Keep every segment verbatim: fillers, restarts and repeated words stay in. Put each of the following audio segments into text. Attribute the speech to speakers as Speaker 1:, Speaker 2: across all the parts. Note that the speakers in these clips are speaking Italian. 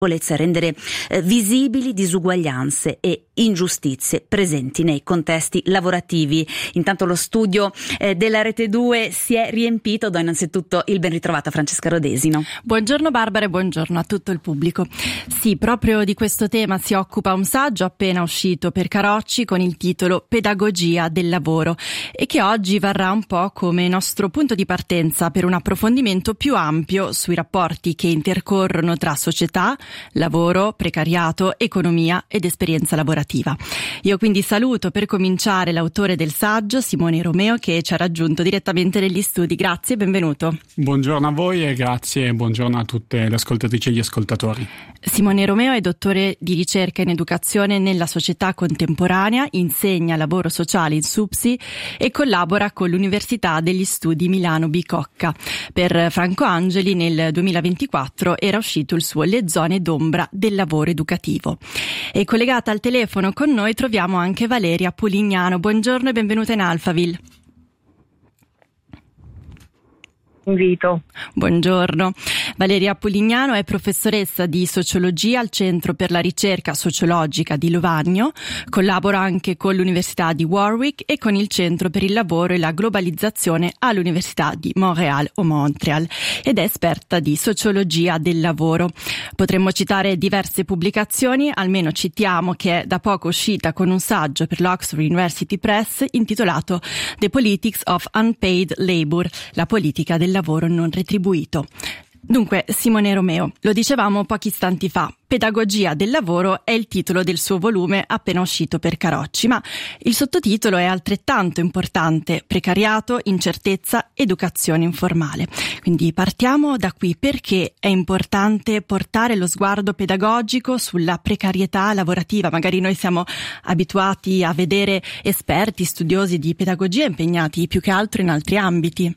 Speaker 1: e rendere eh, visibili disuguaglianze e ingiustizie presenti nei contesti lavorativi. Intanto lo studio eh, della Rete due si è riempito. Do innanzitutto il ben ritrovata Francesca Rodesino.
Speaker 2: Buongiorno Barbara e buongiorno a tutto il pubblico. Sì, proprio di questo tema si occupa un saggio appena uscito per Carocci con il titolo Pedagogia del lavoro e che oggi varrà un po' come nostro punto di partenza per un approfondimento più ampio sui rapporti che intercorrono tra società, lavoro, precariato, economia ed esperienza lavorativa. Io quindi saluto per cominciare l'autore del saggio, Simone Romeo, che ci ha raggiunto direttamente negli studi. Grazie e benvenuto.
Speaker 3: Buongiorno a voi e grazie e buongiorno a tutte le ascoltatrici e gli ascoltatori.
Speaker 2: Simone Romeo è dottore di ricerca in educazione nella società contemporanea, insegna lavoro sociale in SUPSI e collabora con l'Università degli Studi Milano Bicocca. Per Franco Angeli nel duemilaventiquattro era uscito il suo Le zone d'ombra del lavoro educativo. E collegata al telefono con noi troviamo anche Valeria Pulignano. Buongiorno e benvenuta in Alphaville.
Speaker 4: Invito.
Speaker 2: Buongiorno. Valeria Pulignano è professoressa di sociologia al Centro per la ricerca sociologica di Lovagno, collabora anche con l'Università di Warwick e con il Centro per il lavoro e la globalizzazione all'Università di Montréal o Montreal ed è esperta di sociologia del lavoro. Potremmo citare diverse pubblicazioni, almeno citiamo che è da poco uscita con un saggio per l'Oxford University Press intitolato The Politics of Unpaid Labour, la politica del lavoro non retribuito. Dunque, Simone Romeo, lo dicevamo pochi istanti fa, Pedagogia del lavoro è il titolo del suo volume appena uscito per Carocci, ma il sottotitolo è altrettanto importante: precariato, incertezza, educazione informale. Quindi partiamo da qui. Perché è importante portare lo sguardo pedagogico sulla precarietà lavorativa? Magari noi siamo abituati a vedere esperti, studiosi di pedagogia impegnati più che altro in altri ambiti.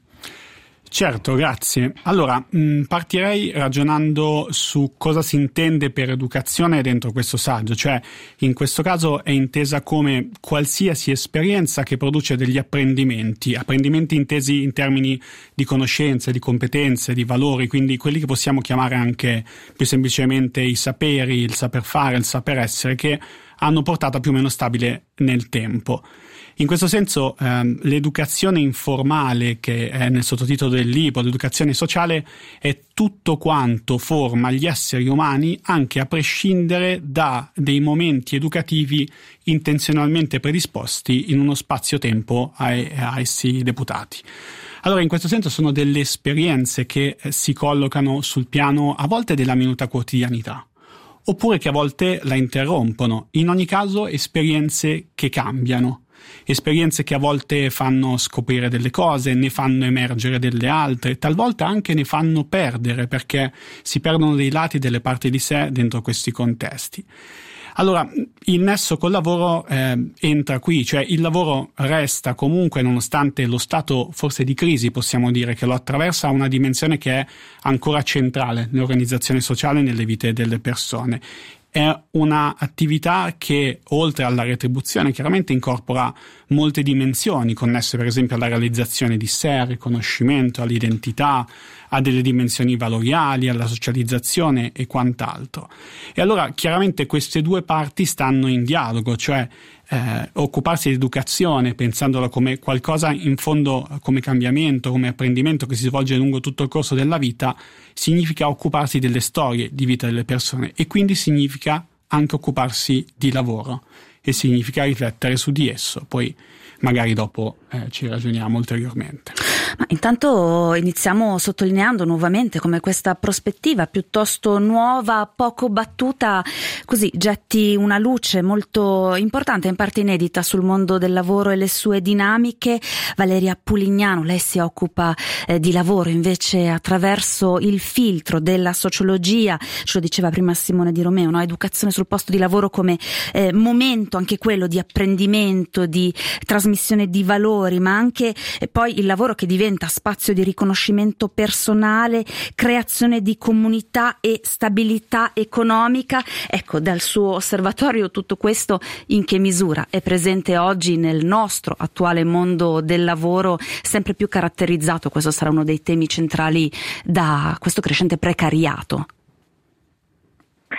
Speaker 3: Certo, grazie. Allora, mh, partirei ragionando su cosa si intende per educazione dentro questo saggio, cioè in questo caso è intesa come qualsiasi esperienza che produce degli apprendimenti, apprendimenti intesi in termini di conoscenze, di competenze, di valori, quindi quelli che possiamo chiamare anche più semplicemente i saperi, il saper fare, il saper essere, che hanno portata più o meno stabile nel tempo. In questo senso ehm, l'educazione informale, che è nel sottotitolo del libro, l'educazione sociale, è tutto quanto forma gli esseri umani anche a prescindere da dei momenti educativi intenzionalmente predisposti in uno spazio-tempo a, a essi deputati. Allora, in questo senso sono delle esperienze che eh, si collocano sul piano a volte della minuta quotidianità, oppure che a volte la interrompono. In ogni caso, esperienze che cambiano. Esperienze che a volte fanno scoprire delle cose, ne fanno emergere delle altre, talvolta anche ne fanno perdere, perché si perdono dei lati, delle parti di sé dentro questi contesti. Allora, il nesso col lavoro eh, entra qui, cioè il lavoro resta comunque, nonostante lo stato forse di crisi, possiamo dire, che lo attraversa, una dimensione che è ancora centrale nell'organizzazione sociale e nelle vite delle persone. È una attività che, oltre alla retribuzione, chiaramente incorpora molte dimensioni connesse per esempio alla realizzazione di sé, al riconoscimento, all'identità, a delle dimensioni valoriali, alla socializzazione e quant'altro. E allora chiaramente queste due parti stanno in dialogo, cioè eh, occuparsi di educazione pensandola come qualcosa in fondo come cambiamento, come apprendimento che si svolge lungo tutto il corso della vita, significa occuparsi delle storie di vita delle persone e quindi significa anche occuparsi di lavoro e significa riflettere su di esso. Poi magari dopo eh, ci ragioniamo ulteriormente.
Speaker 1: Ma intanto iniziamo sottolineando nuovamente come questa prospettiva piuttosto nuova, poco battuta, così getti una luce molto importante, in parte inedita, sul mondo del lavoro e le sue dinamiche. Valeria Pulignano, lei si occupa eh, di lavoro invece attraverso il filtro della sociologia, ce lo diceva prima Simone Di Romeo, no? Educazione sul posto di lavoro come eh, momento anche quello di apprendimento, di trasmissione di valori, ma anche eh, poi il lavoro che diventa spazio di riconoscimento personale, creazione di comunità e stabilità economica. Ecco, dal suo osservatorio tutto questo in che misura è presente oggi nel nostro attuale mondo del lavoro, sempre più caratterizzato, questo sarà uno dei temi centrali, da questo crescente precariato?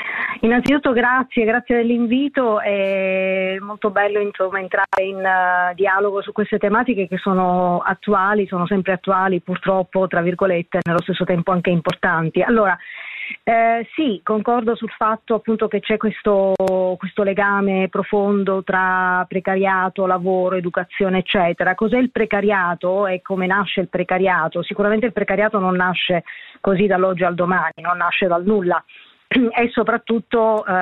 Speaker 4: Innanzitutto grazie, grazie dell'invito, è molto bello insomma entrare in uh, dialogo su queste tematiche che sono attuali, sono sempre attuali purtroppo, tra virgolette, nello stesso tempo anche importanti. Allora, eh, sì, concordo sul fatto appunto che c'è questo, questo legame profondo tra precariato, lavoro, educazione eccetera. Cos'è il precariato e come nasce il precariato? Sicuramente il precariato non nasce così dall'oggi al domani, non nasce dal nulla. È soprattutto eh,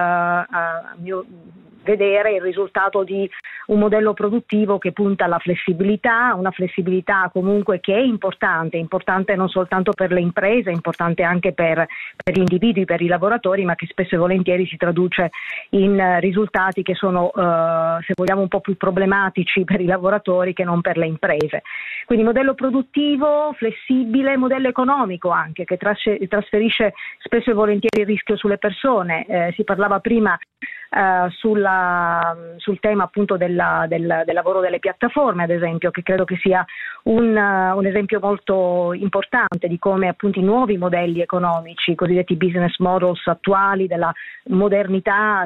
Speaker 4: a mio vedere il risultato di un modello produttivo che punta alla flessibilità, una flessibilità comunque che è importante, importante non soltanto per le imprese, è importante anche per, per gli individui, per i lavoratori, ma che spesso e volentieri si traduce in risultati che sono, eh, se vogliamo, un po' più problematici per i lavoratori che non per le imprese. Quindi modello produttivo, flessibile, modello economico anche, che trasferisce spesso e volentieri il rischio sulle persone. Eh, si parlava prima Uh, sulla, sul tema appunto della, del, del lavoro delle piattaforme, ad esempio, che credo che sia un, uh, un esempio molto importante di come appunto i nuovi modelli economici, i cosiddetti business models attuali della modernità,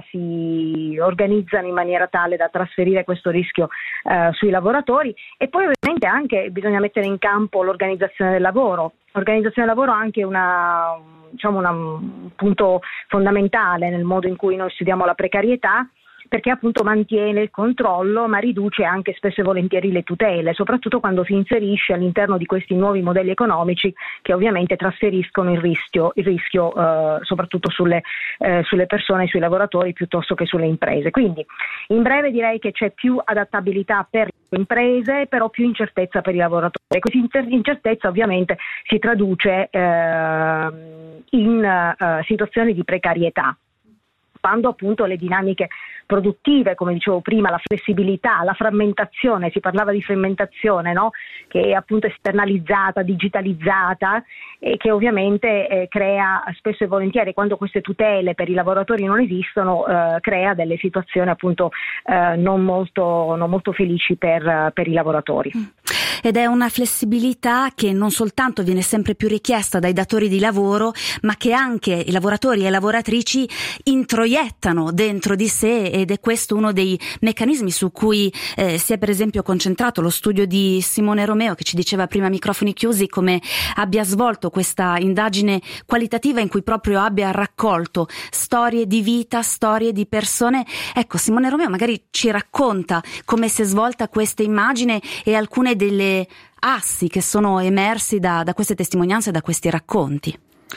Speaker 4: si organizzano in maniera tale da trasferire questo rischio uh, sui lavoratori. E poi ovviamente anche bisogna mettere in campo l'organizzazione del lavoro. L'organizzazione del lavoro è anche una, diciamo una, un punto fondamentale nel modo in cui noi studiamo la precarietà, perché appunto mantiene il controllo ma riduce anche spesso e volentieri le tutele, soprattutto quando si inserisce all'interno di questi nuovi modelli economici che ovviamente trasferiscono il rischio, il rischio eh, soprattutto sulle, eh, sulle persone, sui lavoratori piuttosto che sulle imprese. Quindi in breve direi che c'è più adattabilità per le imprese, però più incertezza per i lavoratori. Questa incertezza ovviamente si traduce eh, in eh, situazioni di precarietà, quando appunto le dinamiche produttive, come dicevo prima, la flessibilità, la frammentazione, si parlava di frammentazione, no? Che è appunto esternalizzata, digitalizzata e che ovviamente eh, crea spesso e volentieri, quando queste tutele per i lavoratori non esistono, eh, crea delle situazioni appunto eh, non molto, non molto felici per, per i lavoratori.
Speaker 1: Ed è una flessibilità che non soltanto viene sempre più richiesta dai datori di lavoro, ma che anche i lavoratori e lavoratrici introiettano dentro di sé, ed è questo uno dei meccanismi su cui eh, si è per esempio concentrato lo studio di Simone Romeo, che ci diceva prima a microfoni chiusi come abbia svolto questa indagine qualitativa in cui proprio abbia raccolto storie di vita, storie di persone. Ecco, Simone Romeo magari ci racconta come si è svolta questa immagine e alcune delle assi che sono emersi da, da queste testimonianze e da questi racconti.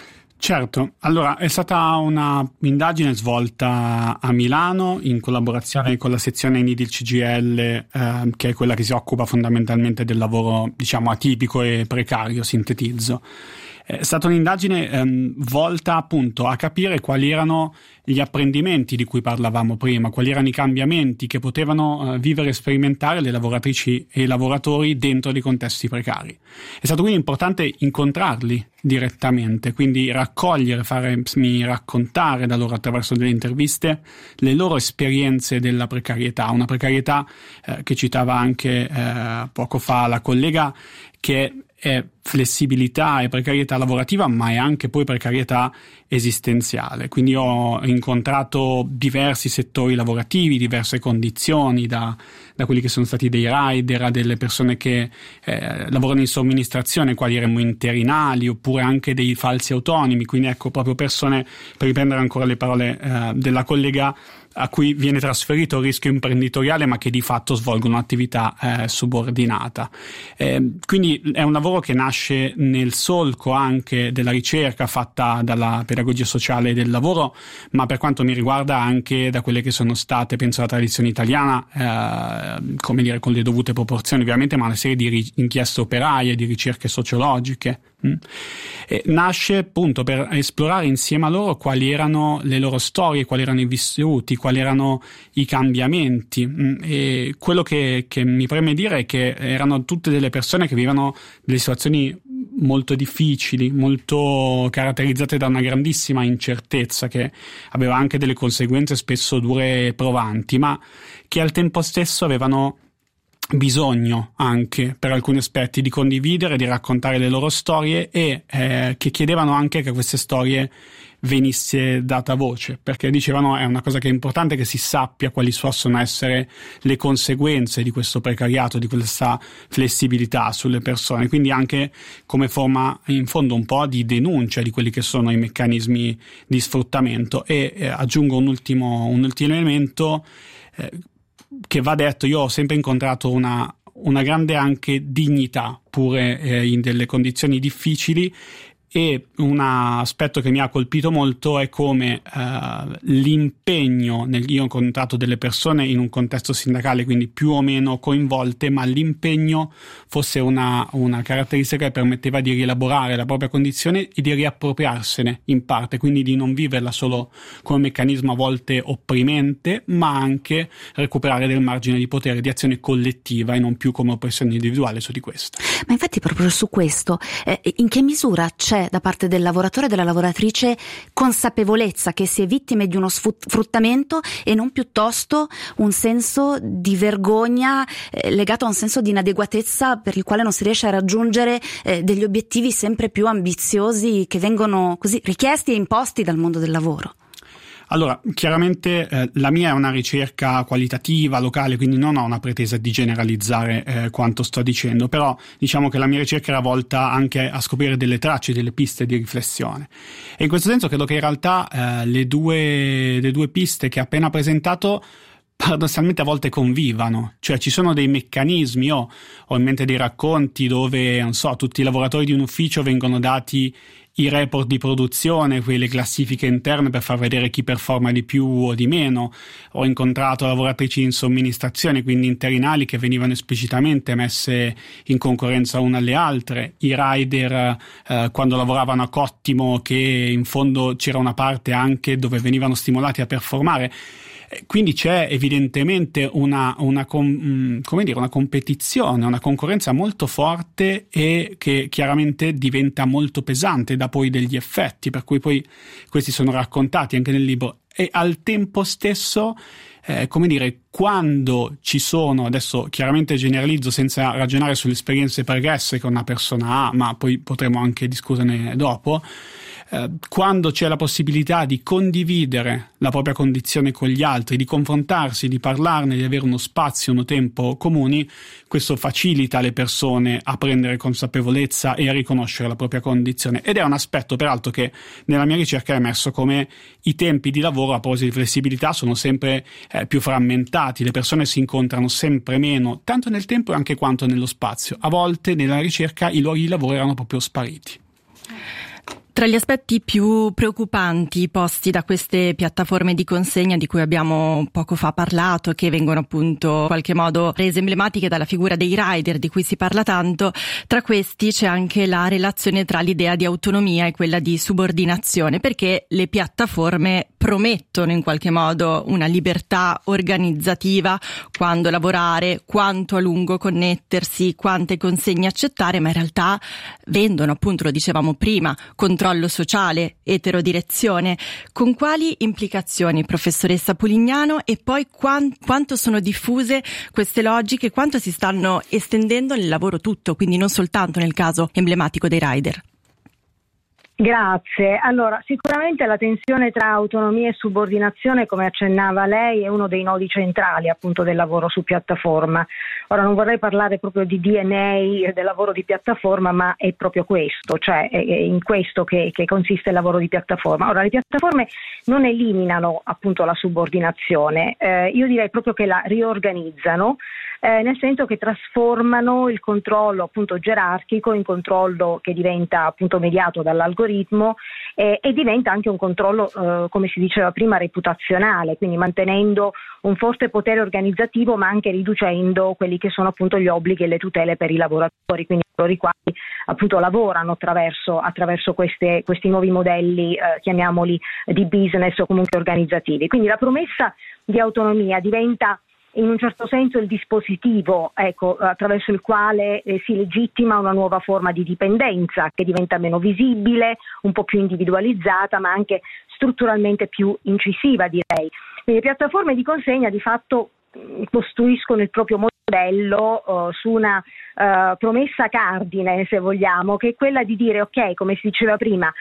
Speaker 3: Certo, allora è stata una indagine svolta a Milano in collaborazione con la sezione I N I del C G I L, eh, che è quella che si occupa fondamentalmente del lavoro, diciamo, atipico e precario, sintetizzo. È stata un'indagine ehm, volta appunto a capire quali erano gli apprendimenti di cui parlavamo prima, quali erano i cambiamenti che potevano eh, vivere e sperimentare le lavoratrici e i lavoratori dentro dei contesti precari. È stato quindi importante incontrarli direttamente, quindi raccogliere, farmi raccontare da loro attraverso delle interviste le loro esperienze della precarietà, una precarietà eh, che citava anche eh, poco fa la collega, che è flessibilità e precarietà lavorativa, ma è anche poi precarietà esistenziale. Quindi ho incontrato diversi settori lavorativi, diverse condizioni, da, da quelli che sono stati dei rider a delle persone che eh, lavorano in somministrazione, quali erano interinali, oppure anche dei falsi autonomi. Quindi ecco, proprio persone, per riprendere ancora le parole eh, della collega, a cui viene trasferito il rischio imprenditoriale ma che di fatto svolgono un'attività eh, subordinata. Eh, quindi è un lavoro che nasce nel solco anche della ricerca fatta dalla pedagogia sociale del lavoro, ma per quanto mi riguarda anche da quelle che sono state, penso, la tradizione italiana, eh, come dire, con le dovute proporzioni ovviamente, ma una serie di ri- inchieste operaie, di ricerche sociologiche. Mm. E nasce appunto per esplorare insieme a loro quali erano le loro storie, quali erano i vissuti, quali erano i cambiamenti. Mm. E quello che, che mi preme dire è che erano tutte delle persone che vivevano delle situazioni molto difficili, molto caratterizzate da una grandissima incertezza che aveva anche delle conseguenze spesso dure e provanti, ma che al tempo stesso avevano bisogno anche per alcuni aspetti di condividere, di raccontare le loro storie e eh, che chiedevano anche che queste storie venisse data voce, perché dicevano è una cosa che è importante che si sappia quali possono essere le conseguenze di questo precariato, di questa flessibilità sulle persone, quindi anche come forma in fondo un po' di denuncia di quelli che sono i meccanismi di sfruttamento. E eh, aggiungo un ultimo, un ultimo elemento eh, che va detto: io ho sempre incontrato una, una grande anche dignità pure eh, in delle condizioni difficili, e un aspetto che mi ha colpito molto è come uh, l'impegno, nel, io ho incontrato delle persone in un contesto sindacale quindi più o meno coinvolte, ma l'impegno fosse una, una caratteristica che permetteva di rielaborare la propria condizione e di riappropriarsene in parte, quindi di non viverla solo come un meccanismo a volte opprimente, ma anche recuperare del margine di potere, di azione collettiva e non più come oppressione individuale su di questo.
Speaker 1: Ma infatti proprio su questo, eh, in che misura c'è da parte del lavoratore e della lavoratrice consapevolezza che si è vittime di uno sfruttamento e non piuttosto un senso di vergogna eh, legato a un senso di inadeguatezza per il quale non si riesce a raggiungere eh, degli obiettivi sempre più ambiziosi che vengono così richiesti e imposti dal mondo del lavoro?
Speaker 3: Allora, chiaramente eh, la mia è una ricerca qualitativa, locale, quindi non ho una pretesa di generalizzare eh, quanto sto dicendo, però diciamo che la mia ricerca era volta anche a scoprire delle tracce, delle piste di riflessione. E in questo senso credo che in realtà eh, le due, le due piste che ho appena presentato paradossalmente a volte convivano, cioè ci sono dei meccanismi. Io ho in mente dei racconti dove, non so, tutti i lavoratori di un ufficio vengono dati i report di produzione, quelle classifiche interne per far vedere chi performa di più o di meno. Ho incontrato lavoratrici in somministrazione, quindi interinali, che venivano esplicitamente messe in concorrenza una alle altre, i rider eh, quando lavoravano a cottimo, che in fondo c'era una parte anche dove venivano stimolati a performare. Quindi c'è evidentemente una, una, come dire, una competizione, una concorrenza molto forte e che chiaramente diventa molto pesante, dà poi degli effetti, per cui poi questi sono raccontati anche nel libro. E al tempo stesso, eh, come dire, quando ci sono, adesso chiaramente generalizzo senza ragionare sulle esperienze pregresse che una persona ha, ma poi potremo anche discuterne dopo, Eh, quando c'è la possibilità di condividere la propria condizione con gli altri, di confrontarsi, di parlarne, di avere uno spazio, uno tempo comuni, questo facilita le persone a prendere consapevolezza e a riconoscere la propria condizione. Ed è un aspetto peraltro che nella mia ricerca è emerso, come i tempi di lavoro, a proposito di flessibilità, sono sempre eh, più frammentati, le persone si incontrano sempre meno, tanto nel tempo anche quanto nello spazio. A volte nella ricerca i luoghi di lavoro erano proprio spariti.
Speaker 2: Tra gli aspetti più preoccupanti posti da queste piattaforme di consegna di cui abbiamo poco fa parlato, che vengono appunto in qualche modo rese emblematiche dalla figura dei rider di cui si parla tanto, tra questi c'è anche la relazione tra l'idea di autonomia e quella di subordinazione, perché le piattaforme promettono in qualche modo una libertà organizzativa, quando lavorare, quanto a lungo connettersi, quante consegne accettare, ma in realtà vendono, appunto lo dicevamo prima, controllo sociale, eterodirezione. Con quali implicazioni, professoressa Pulignano, e poi quant- quanto sono diffuse queste logiche, quanto si stanno estendendo nel lavoro tutto, quindi non soltanto nel caso emblematico dei rider?
Speaker 4: Grazie. Allora, sicuramente la tensione tra autonomia e subordinazione, come accennava lei, è uno dei nodi centrali appunto del lavoro su piattaforma. Ora, non vorrei parlare proprio di D N A del lavoro di piattaforma, ma è proprio questo, cioè è in questo che, che consiste il lavoro di piattaforma. Ora, le piattaforme non eliminano appunto la subordinazione, eh, io direi proprio che la riorganizzano, eh, nel senso che trasformano il controllo appunto gerarchico in controllo che diventa appunto mediato dall'algoritmo eh, e diventa anche un controllo, eh, come si diceva prima, reputazionale, quindi mantenendo un forte potere organizzativo ma anche riducendo quelli che sono appunto gli obblighi e le tutele per i lavoratori, quindi coloro i quali appunto lavorano attraverso, attraverso queste, questi nuovi modelli, eh, chiamiamoli di business o comunque organizzativi. Quindi la promessa di autonomia diventa in un certo senso il dispositivo, ecco, attraverso il quale eh, si legittima una nuova forma di dipendenza che diventa meno visibile, un po' più individualizzata, ma anche strutturalmente più incisiva, direi. Quindi le piattaforme di consegna di fatto mh, costruiscono il proprio modello modello uh, su una uh, promessa cardine, se vogliamo, che è quella di dire ok, come si diceva prima,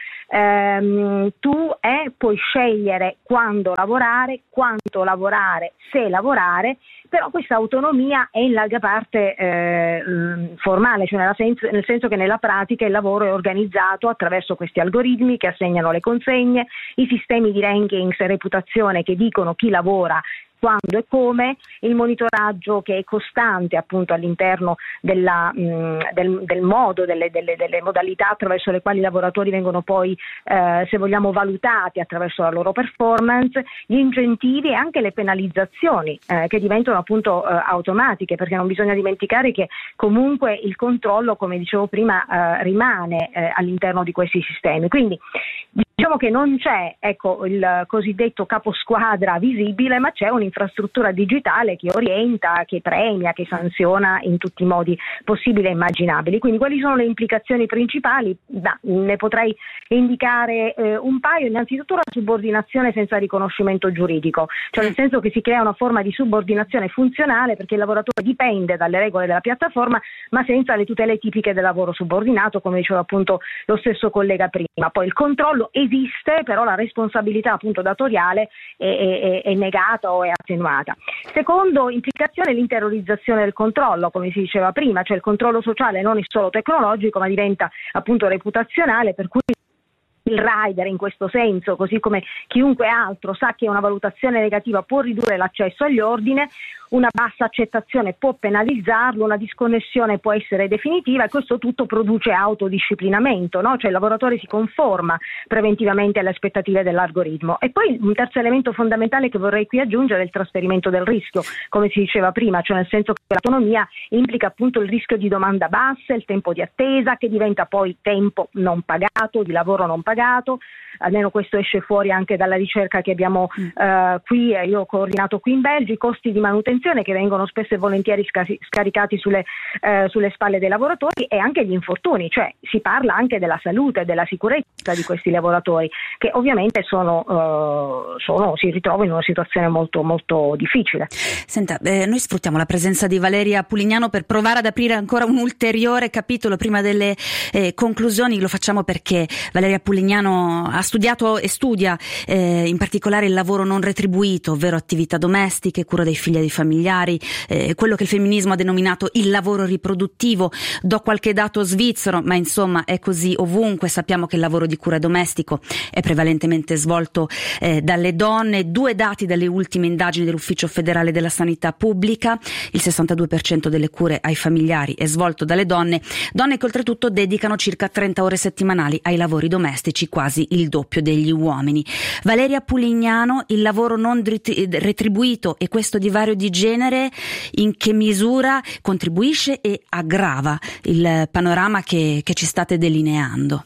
Speaker 4: ehm, tu eh, puoi scegliere quando lavorare, quanto lavorare, se lavorare, però questa autonomia è in larga parte eh, formale, cioè nella senso, nel senso che nella pratica il lavoro è organizzato attraverso questi algoritmi che assegnano le consegne, i sistemi di rankings e reputazione che dicono chi lavora, quando e come, il monitoraggio che è costante appunto all'interno della, mh, del, del modo, delle, delle, delle modalità attraverso le quali i lavoratori vengono poi, eh, se vogliamo, valutati attraverso la loro performance, gli incentivi e anche le penalizzazioni eh, che diventano appunto eh, automatiche, perché non bisogna dimenticare che comunque il controllo, come dicevo prima, eh, rimane eh, all'interno di questi sistemi. Quindi diciamo che non c'è, ecco, il cosiddetto caposquadra visibile, ma c'è un'infrastruttura digitale che orienta, che premia, che sanziona in tutti i modi possibili e immaginabili. Quindi quali sono le implicazioni principali? Da, ne potrei indicare eh, un paio. Innanzitutto la subordinazione senza riconoscimento giuridico, cioè nel senso che si crea una forma di subordinazione funzionale perché il lavoratore dipende dalle regole della piattaforma ma senza le tutele tipiche del lavoro subordinato, come diceva appunto lo stesso collega prima. Poi il controllo esiste, però la responsabilità appunto datoriale è, è, è negata o è attenuata. Secondo implicazione, l'interiorizzazione del controllo, come si diceva prima, cioè il controllo sociale non è solo tecnologico ma diventa appunto reputazionale, per cui il rider in questo senso, così come chiunque altro sa che una valutazione negativa può ridurre l'accesso agli ordini, una bassa accettazione può penalizzarlo, una disconnessione può essere definitiva, e questo tutto produce autodisciplinamento, no? Cioè il lavoratore si conforma preventivamente alle aspettative dell'algoritmo. E poi un terzo elemento fondamentale che vorrei qui aggiungere è il trasferimento del rischio, come si diceva prima, cioè nel senso che l'autonomia implica appunto il rischio di domanda bassa, il tempo di attesa che diventa poi tempo non pagato, di lavoro non pagato. Almeno questo esce fuori anche dalla ricerca che abbiamo mm. eh, qui, eh, io ho coordinato qui in Belgio, i costi di manutenzione che vengono spesso e volentieri sca- scaricati sulle, eh, sulle spalle dei lavoratori, e anche gli infortuni, cioè si parla anche della salute e della sicurezza di questi lavoratori che ovviamente sono, eh, sono si ritrovano in una situazione molto molto difficile.
Speaker 1: Senta, eh, noi sfruttiamo la presenza di Valeria Pulignano per provare ad aprire ancora un ulteriore capitolo prima delle eh, conclusioni. Lo facciamo perché Valeria Pulignano ha studiato e studia eh, in particolare il lavoro non retribuito, ovvero attività domestiche, cura dei figli e dei familiari, eh, quello che il femminismo ha denominato il lavoro riproduttivo. Do qualche dato svizzero, ma insomma è così ovunque. Sappiamo che il lavoro di cura domestico è prevalentemente svolto eh, dalle donne. Due dati dalle ultime indagini dell'Ufficio federale della sanità pubblica: il sessantadue per cento delle cure ai familiari è svolto dalle donne, donne che oltretutto dedicano circa trenta ore settimanali ai lavori domestici, quasi il doppio degli uomini. Valeria Pulignano, il lavoro non retribuito e questo divario di genere in che misura contribuisce e aggrava il panorama che, che ci state delineando?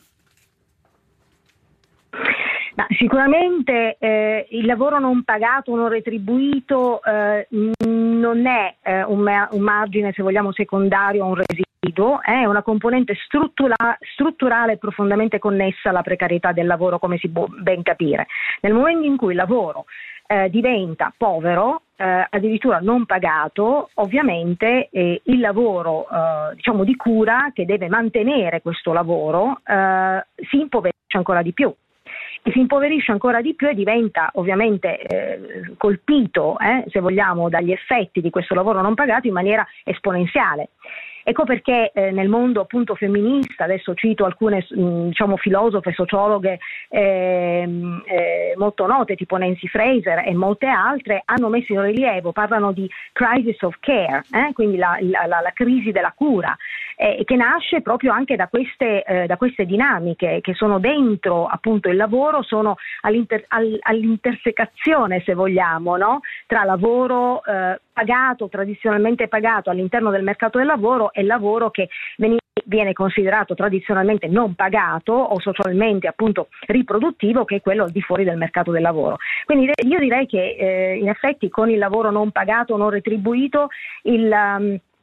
Speaker 4: Ma sicuramente eh, il lavoro non pagato, non retribuito eh, non è eh, un, ma- un margine, se vogliamo, secondario o un residuo, è una componente struttura- strutturale profondamente connessa alla precarietà del lavoro, come si può ben capire. Nel momento in cui il lavoro eh, diventa povero, eh, addirittura non pagato, ovviamente eh, il lavoro eh, diciamo di cura che deve mantenere questo lavoro eh, si impoverisce ancora di più. E si impoverisce ancora di più e diventa ovviamente eh, colpito, eh, se vogliamo, dagli effetti di questo lavoro non pagato in maniera esponenziale. Ecco perché eh, nel mondo appunto femminista, adesso cito alcune mh, diciamo filosofe, sociologhe eh, eh, molto note, tipo Nancy Fraser e molte altre, hanno messo in rilievo, parlano di crisis of care, eh, quindi la, la, la, la crisi della cura, eh, che nasce proprio anche da queste, eh, da queste dinamiche che sono dentro appunto il lavoro, sono all'inter, all, all'intersecazione, se vogliamo, no? Tra lavoro eh, pagato, tradizionalmente pagato all'interno del mercato del lavoro, e il lavoro che viene considerato tradizionalmente non pagato o socialmente appunto riproduttivo, che è quello al di fuori del mercato del lavoro. Quindi io direi che eh, in effetti con il lavoro non pagato, non retribuito, il um,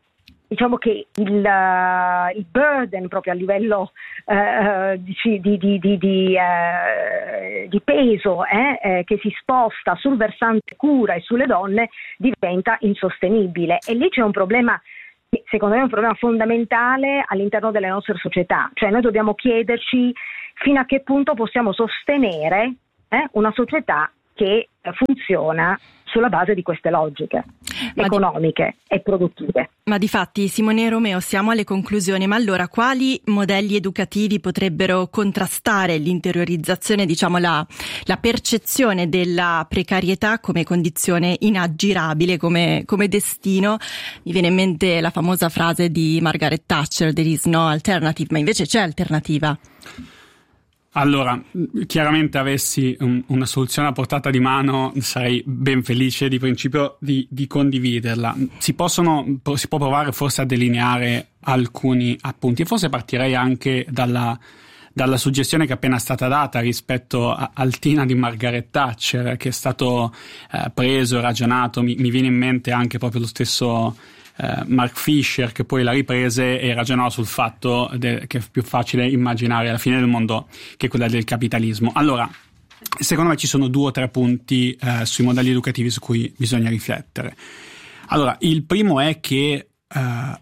Speaker 4: diciamo che il, uh, il burden proprio a livello uh, di, di, di, di, di, uh, di peso eh, eh, che si sposta sul versante cura e sulle donne diventa insostenibile, e lì c'è un problema, secondo me è un problema fondamentale all'interno delle nostre società, cioè noi dobbiamo chiederci fino a che punto possiamo sostenere eh, una società che funziona sulla base di queste logiche ma economiche di, e produttive.
Speaker 2: Ma di fatti, Simone Romeo, siamo alle conclusioni, ma allora quali modelli educativi potrebbero contrastare l'interiorizzazione, diciamo la, la percezione della precarietà come condizione inaggirabile, come, come destino? Mi viene in mente la famosa frase di Margaret Thatcher, there is no alternative, ma invece c'è alternativa.
Speaker 3: Allora, chiaramente avessi un, una soluzione a portata di mano sarei ben felice di principio di, di condividerla. Si possono, si può provare forse a delineare alcuni appunti, e forse partirei anche dalla, dalla suggestione che è appena stata data rispetto a, al Tina di Margaret Thatcher, che è stato eh, preso e ragionato. Mi, mi viene in mente anche proprio lo stesso Uh, Mark Fisher, che poi la riprese e ragionò sul fatto de- che è più facile immaginare la fine del mondo che quella del capitalismo. Allora, secondo me ci sono due o tre punti uh, sui modelli educativi su cui bisogna riflettere. Allora, il primo è che uh,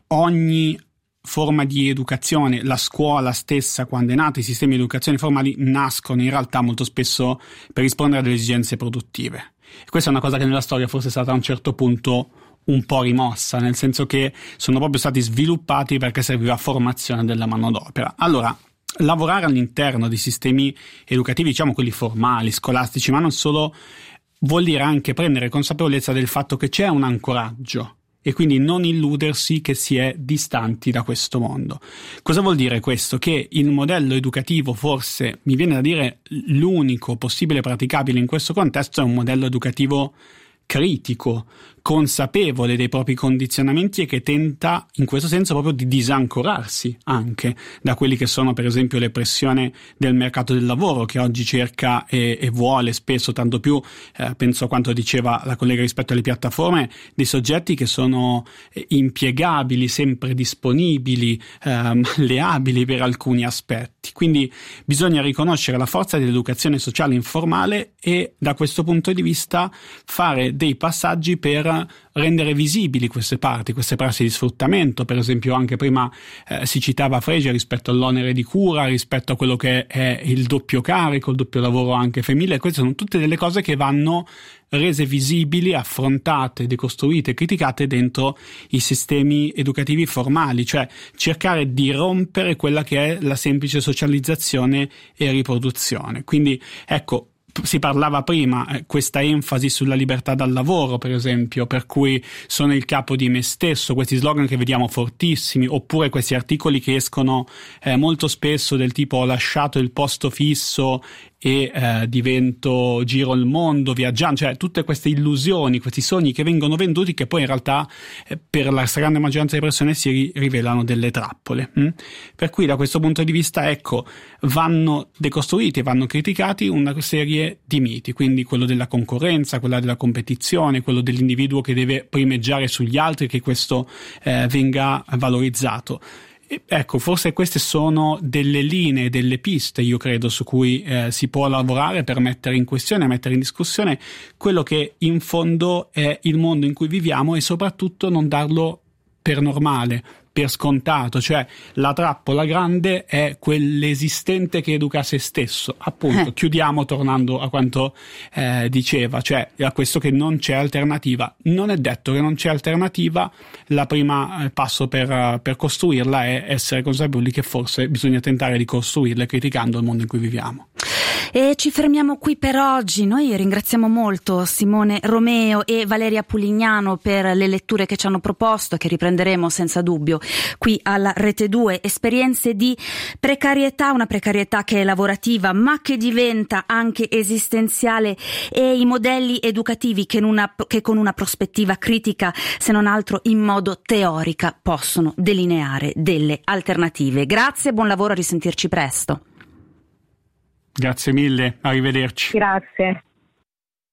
Speaker 3: ogni forma di educazione, la scuola stessa quando è nata, i sistemi di educazione formali nascono in realtà molto spesso per rispondere a delle esigenze produttive. E questa è una cosa che nella storia forse è stata a un certo punto un po' rimossa, nel senso che sono proprio stati sviluppati perché serviva formazione della manodopera. Allora, lavorare all'interno di sistemi educativi, diciamo quelli formali, scolastici, ma non solo, vuol dire anche prendere consapevolezza del fatto che c'è un ancoraggio e quindi non illudersi che si è distanti da questo mondo. Cosa vuol dire questo? Che il modello educativo, forse mi viene da dire l'unico possibile praticabile in questo contesto, è un modello educativo critico, consapevole dei propri condizionamenti e che tenta in questo senso proprio di disancorarsi anche da quelli che sono per esempio le pressioni del mercato del lavoro, che oggi cerca e, e vuole spesso tanto più, eh, penso a quanto diceva la collega rispetto alle piattaforme, dei soggetti che sono eh, impiegabili, sempre disponibili, eh, malleabili per alcuni aspetti. Quindi bisogna riconoscere la forza dell'educazione sociale informale e da questo punto di vista fare dei passaggi per rendere visibili queste parti, queste prassi di sfruttamento. Per esempio anche prima eh, si citava Frege rispetto all'onere di cura, rispetto a quello che è il doppio carico, il doppio lavoro anche femminile. Queste sono tutte delle cose che vanno rese visibili, affrontate, decostruite, criticate dentro i sistemi educativi formali, cioè cercare di rompere quella che è la semplice socializzazione e riproduzione. Quindi ecco, si parlava prima, eh, questa enfasi sulla libertà dal lavoro, per esempio, per cui sono il capo di me stesso, questi slogan che vediamo fortissimi, oppure questi articoli che escono eh, molto spesso del tipo ho lasciato il posto fisso e eh, divento, giro il mondo viaggiando, cioè tutte queste illusioni, questi sogni che vengono venduti che poi in realtà eh, per la stragrande maggioranza delle persone si ri- rivelano delle trappole. Mm? Per cui da questo punto di vista ecco, vanno decostruiti, vanno criticati una serie di miti, quindi quello della concorrenza, quella della competizione, quello dell'individuo che deve primeggiare sugli altri, che questo eh, venga valorizzato. Ecco, forse queste sono delle linee, delle piste, io credo, su cui eh, si può lavorare per mettere in questione, mettere in discussione quello che in fondo è il mondo in cui viviamo e soprattutto non darlo per normale, per scontato, cioè la trappola grande è quell'esistente che educa se stesso, appunto. Eh. Chiudiamo tornando a quanto eh, diceva, cioè a questo che non c'è alternativa. Non è detto che non c'è alternativa, la prima eh, passo per, per costruirla è essere consapevoli che forse bisogna tentare di costruirla criticando il mondo in cui viviamo.
Speaker 1: E ci fermiamo qui per oggi. Noi ringraziamo molto Simone Romeo e Valeria Pulignano per le letture che ci hanno proposto e che riprenderemo senza dubbio qui alla Rete due. Esperienze di precarietà, una precarietà che è lavorativa ma che diventa anche esistenziale, e i modelli educativi che, in una, che con una prospettiva critica, se non altro in modo teorica, possono delineare delle alternative. Grazie, buon lavoro, a risentirci presto.
Speaker 3: Grazie mille, arrivederci.
Speaker 4: Grazie.